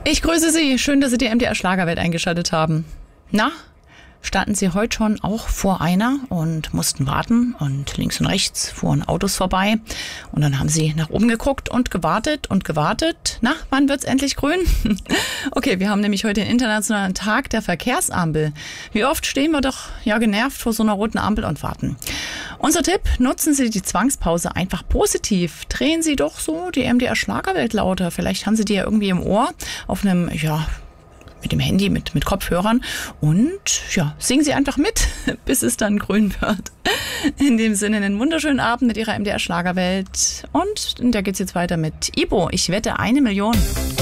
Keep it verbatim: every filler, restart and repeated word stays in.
Ich grüße Sie. Schön, dass Sie die M D R Schlagerwelt eingeschaltet haben. Na, standen Sie heute schon auch vor einer und mussten warten und links und rechts fuhren Autos vorbei und dann haben Sie nach oben geguckt und gewartet und gewartet. Na, wann wird's endlich grün? Okay, wir haben nämlich heute den Internationalen Tag der Verkehrsampel. Wie oft stehen wir doch ja genervt vor so einer roten Ampel und warten. Unser Tipp, nutzen Sie die Zwangspause einfach positiv. Drehen Sie doch so die M D R Schlagerwelt lauter. Vielleicht haben Sie die ja irgendwie im Ohr auf einem, ja, mit dem Handy, mit, mit Kopfhörern und ja, singen Sie einfach mit, bis es dann grün wird. In dem Sinne einen wunderschönen Abend mit Ihrer M D R Schlagerwelt und da geht's jetzt weiter mit Ibo. Ich wette eine Million.